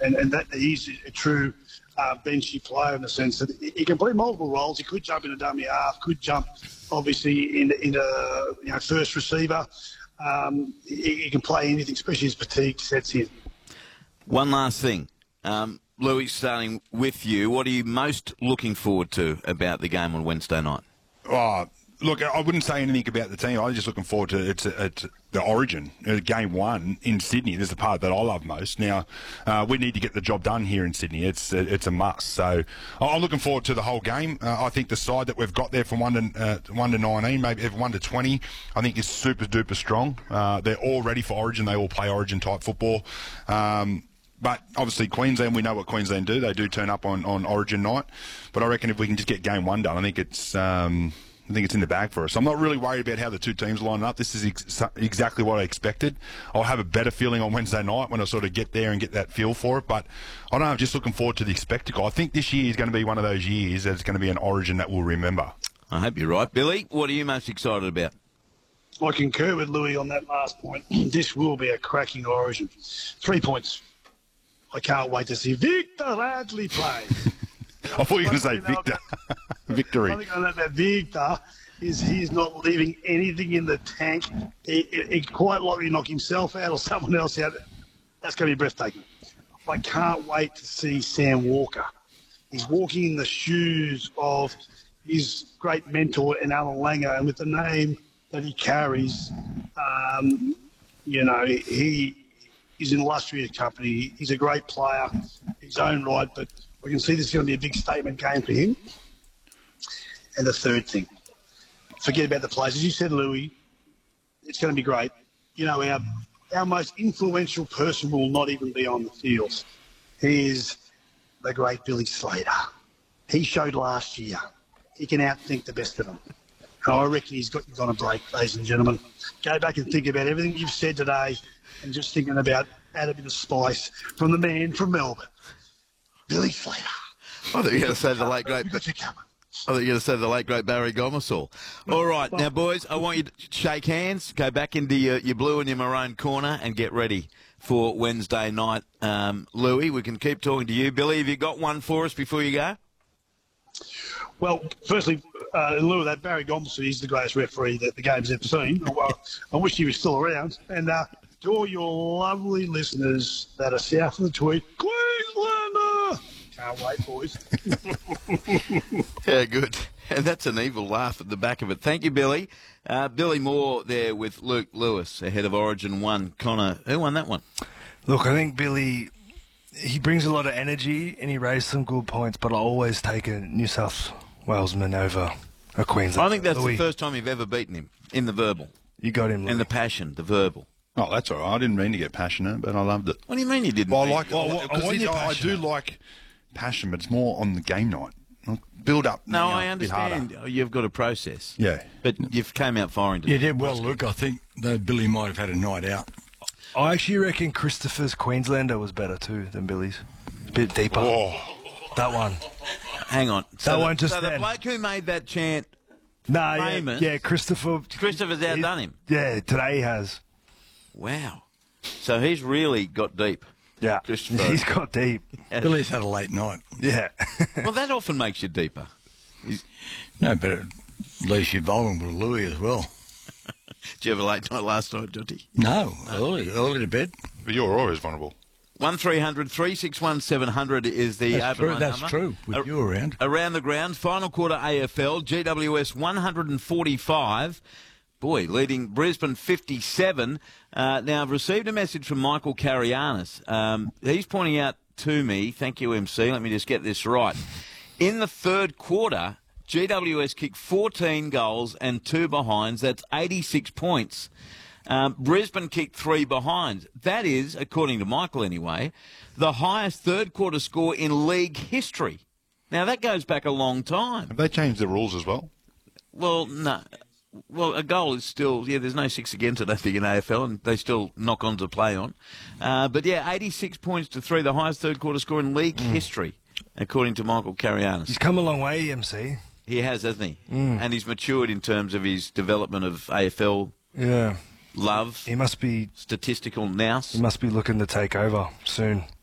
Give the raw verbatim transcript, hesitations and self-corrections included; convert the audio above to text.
and, and that he's a true uh, benchy player in the sense that he can play multiple roles. He could jump in a dummy half, could jump obviously in in a you know first receiver. Um, he, he can play anything, especially his fatigue sets in. One last thing, um, Louis, starting with you, what are you most looking forward to about the game on Wednesday night? Oh, look, I wouldn't say anything about the team. I'm just looking forward to it's, it's the origin, uh, game one in Sydney. This is the part that I love most. Now, uh, we need to get the job done here in Sydney. It's it's a must. So I'm looking forward to the whole game. Uh, I think the side that we've got there from one to uh, one to nineteen, maybe even one to twenty, I think is super duper strong. Uh, they're all ready for Origin. They all play Origin type football. Um, But obviously Queensland, we know what Queensland do. They do turn up on, on Origin night. But I reckon if we can just get game one done, I think it's um, I think it's in the bag for us. I'm not really worried about how the two teams line up. This is ex- exactly what I expected. I'll have a better feeling on Wednesday night when I sort of get there and get that feel for it. But I don't know, I'm just looking forward to the spectacle. I think this year is going to be one of those years that it's going to be an Origin that we'll remember. I hope you're right. Billy, what are you most excited about? I concur with Louis on that last point. This will be a cracking Origin. Three points. I can't wait to see Victor Radley play. I thought you were going to say Victor. Victory. One thing I know about Victor is he's not leaving anything in the tank. He, he, he quite likely knock himself out or someone else out. That's going to be breathtaking. I can't wait to see Sam Walker. He's walking in the shoes of his great mentor in Alan Langer, and with the name that he carries, um, you know, he he's in illustrious company. He's a great player, his own right, but we can see this is going to be a big statement game for him. And the third thing, forget about the players. As you said, Louis, it's going to be great. You know, our our most influential person will not even be on the field. He is the great Billy Slater. He showed last year he can outthink the best of them. And I reckon he's got, he's on a break, ladies and gentlemen. Go back and think about everything you've said today and just thinking about add a bit of spice from the man from Melbourne, Billy Slater. I thought you were going to say the late great. We've got you coming. I thought you were going to say the late great Barry Gomersall. All right, now boys, I want you to shake hands, go back into your, your blue and your maroon corner, and get ready for Wednesday night. Um, Louis, we can keep talking to you. Billy, have you got one for us before you go? Well, firstly, uh, in lieu of that, Barry Gomersall is the greatest referee that the game's ever seen. Well, I wish he was still around. And uh, to all your lovely listeners that are south of the tweet, Queenslander! Can't wait, boys. Yeah, good. And that's an evil laugh at the back of it. Thank you, Billy. Uh, Billy Moore there with Luke Lewis ahead of Origin one. Connor, who won that one? Look, I think Billy, he brings a lot of energy and he raised some good points, but I always take a New South Walesman over a Queensland. I think that's Louis, the first time you've ever beaten him in the verbal. You got him, Louis. In the passion, the verbal. Oh, that's all right. I didn't mean to get passionate, but I loved it. What do you mean you didn't? Well, I mean? like Well, well, I because want you I do passionate. like passion, but it's more on the game night. Build up. No, you know, I a bit harder. understand. You've got a process. Yeah. But you've came out firing today. You did well, Luke. I think that Billy might have had a night out. I actually reckon Christopher's Queenslander was better too than Billy's. A bit deeper. Oh, That one. Hang on. So That the, one just so the then. bloke who made that chant, Nah, yeah, Famous. yeah, Christopher. Christopher's outdone him. Yeah, today he has. Wow. So he's really got deep. Yeah, Christopher. he's got deep. Billy's had a late night. Yeah. Well, that often makes you deeper. No, but at least you're vulnerable to Louis as well. Did you have a late night last night, Jotty? No, early, early to bed. but you're always vulnerable. one three hundred three six one seven hundred is the That's open true. line That's number. true. With Ar- you around. Around the ground, final quarter A F L, G W S one forty-five. Boy, leading Brisbane fifty-seven. Uh, now, I've received a message from Michael Carianis. Um, he's pointing out to me, thank you, M C, let me just get this right. In the third quarter, G W S kicked fourteen goals and two behinds. That's eighty-six points. Um, Brisbane kicked three behinds. That is, according to Michael anyway, the highest third quarter score in league history. Now, that goes back a long time. Have they changed the rules as well? Well, no. Well, a goal is still, yeah, there's no six against it, I think, in A F L, and they still knock on to play on. Uh, but, yeah, eighty-six points to three, the highest third-quarter score in league mm. history, according to Michael Carianis. He's come a long way, M C. He has, hasn't he? Mm. And he's matured in terms of his development of A F L Yeah. love, He must be statistical nous. he must be looking to take over soon.